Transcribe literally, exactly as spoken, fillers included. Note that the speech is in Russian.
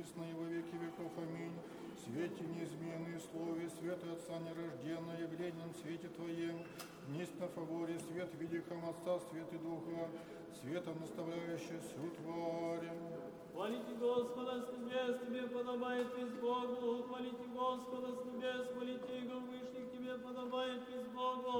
присно и во веки веков. Аминь. Свете неизменный слове, света Отца нерожденного, явлением свете Твоем, несть на фаворе, свет великом Отца, свет и Духа, светом наставляющий всю тварь. Хвалите Господа с небес, Тебе подобает весь Богу. Хвалите Господа с небес, хвалите Его вышних, Тебе подобает весь Богу.